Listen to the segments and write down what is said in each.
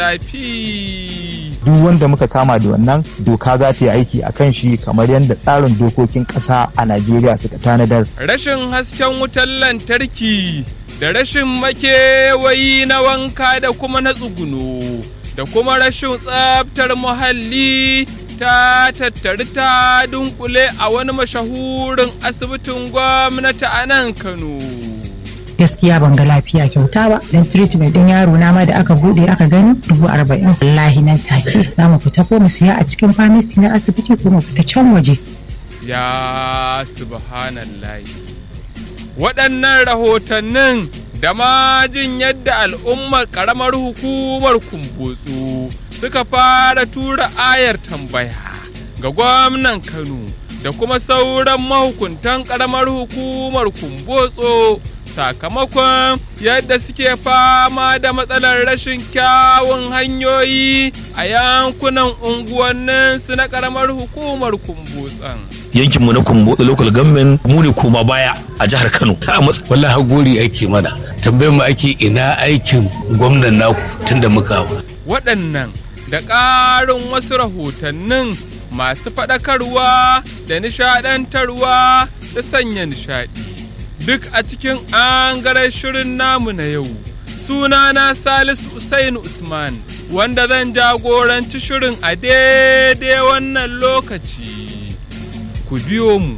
Duk wanda muka kama da wannan doka za ta yi aiki a kan shi kamar yadda tsarin dokokin ƙasa a Najeriya suka tanadar. Rashin hasken wutar lantarki da rashin makewayi na wanka da kuma na tsuguno da kuma rashin tsaftar muhalli ta tattari ta dunkule a wani mashahurin asibitin gwamnati a nan Kano. Gaskiya ban ga lafiya kyauta ba, dan treatment din yaro na ma da aka bude aka gani 40,000 wallahi nan take za mu fita ko mu siya a cikin pharmacy na asibiti ko mu fita can waje. Ya subhanallahi, waɗannan rahotannin da ma jin yadda al'ummar ƙaramar hukumar Kumbotso suka fara tura ayar tambaya ga gwamnan Kano da kuma sauran mahukuntan ƙaramar hukumar Kumbotso sakamakon yadda suke fama da matsalar rashin kyawun hanyoyi a yankunan unguwanninsu na ƙaramar hukumar Kumbotson. Yankinmu na Kumbotso local government mu ne koma baya a jihar Kano. Wallahi gori ake mana, tambayar mu ake ina aikin gwamnan naku tunda muka. Waɗannan da ƙarin wasu rahotannin masu faɗakarwa da nishaɗantarwa da sanya nishaɗi. Duk a cikin angaren shirin namu na yau. Sunana Salisu Usainu Usman, wanda zan jagoranci shirin a daidai wannan lokaci. Ku biyo mu.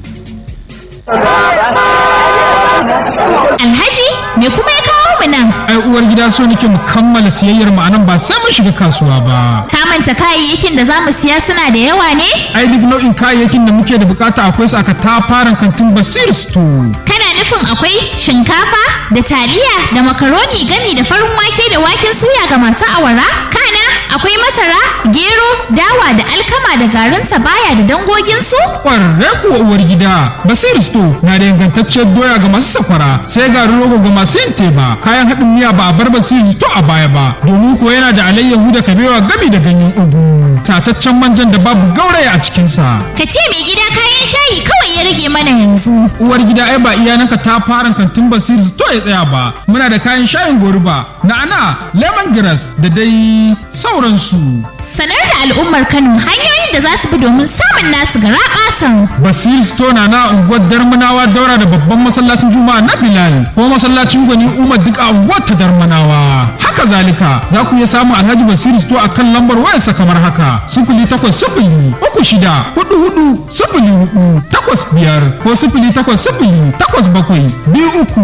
Alhaji, me kuma ya kawo mu nan? Ai uwar gida so nake mu kammala siyayyar mu anan ba sai mun shiga kasuwa ba. Ka manta kayayyakin da zamu siya suna da yawa ne? Ai duk nau'in kayayyakin da muke da bukata akwai su aka tafaran kantin Basir Store. Kana nufin akwai shinkafa da taliya da makaroni gami da farin wake da waken suya ga masu awara? Kana akwai masara, gero, dawa da alkama da garin sabaya da dangogin su? Ƙwararre kuwa uwar gida, Basir Store na da ingantacciyar doya ga masu sakwara, sai garin rogo ga masu yin teba. Kayan haɗin miya ba a bar Basir Store a baya ba, domin ko yana da alayyahu da kabewa gami da ganyen ugu. Tataccen manjan da babu gauraya a cikinsa. Ka ce mai gida kayan shayi kawai ya rage mana yanzu. Uwar gida ai ba iyananka ta fara kantin Basir Store ya tsaya ba. Muna da kayan shayin goruba, na'ana, lemongrass da dai sauransu. Sanar da al'ummar Kano hanyoyin da za su bi domin samun nasu garaɓasan. Basir Store na unguwar Darmanawa daura da babban masallacin Juma'a na Bilal ko masallacin Gwani Umar duk a unguwar ta Darmanawa. Haka zalika za ku iya samun Alhaji Basir Store a kan lambar wayarsa kamar haka: 0800-36-04-08 ko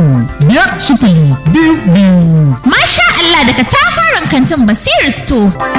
0800-87-23-22. Masha Allah, daga tafaran kantin Basir Store.